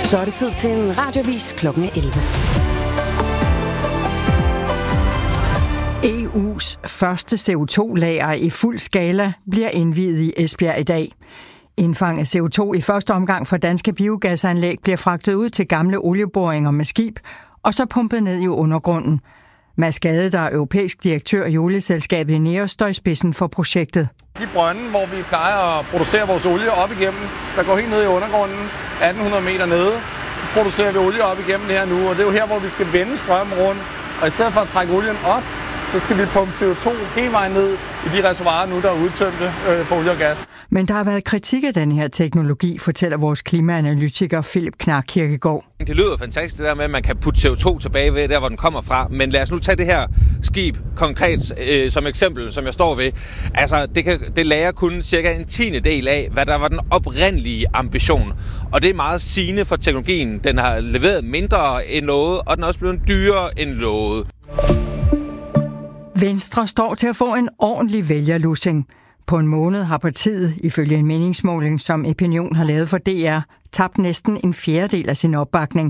Så er det tid til en radioavis klokken 11. EU's første CO2-lager i fuld skala bliver indviet i Esbjerg i dag. Indfanget CO2 i første omgang fra danske biogasanlæg bliver fragtet ud til gamle olieboringer med skib, og så pumpet ned i undergrunden. Mads Gade, der er europæisk direktør i olieselskabet Ineos, står i spidsen for projektet. De brønde, hvor vi plejer at producere vores olie op igennem, der går helt ned i undergrunden, 1800 meter nede, producerer vi olie op igennem det her nu, og det er jo her, hvor vi skal vende strømmen rundt. Og i stedet for at trække olien op, så skal vi pumpe CO2 hele vejen ned i de reservoirer nu, der er udtømte for olie og gas. Men der har været kritik af den her teknologi, fortæller vores klimaanalytiker Philip Knark Kirkegaard. Det lyder fantastisk, det der med, at man kan putte CO2 tilbage ved, der hvor den kommer fra. Men lad os nu tage det her skib konkret som eksempel, som jeg står ved. Altså, det lærer kun cirka en tiendedel af, hvad der var den oprindelige ambition. Og det er meget sigende for teknologien. Den har leveret mindre end lovet, og den er også blevet dyrere end lovet. Venstre står til at få en ordentlig vælgerlussing. På en måned har partiet, ifølge en meningsmåling, som Opinion har lavet for DR, tabt næsten en fjerdedel af sin opbakning.